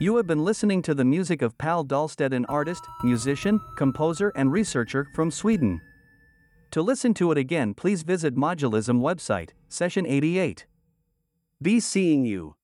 You have been listening to the music of Pal Dahlstedt, an artist, musician, composer and researcher from Sweden. To listen to it again, please visit Modulism website, session 88. Be seeing you.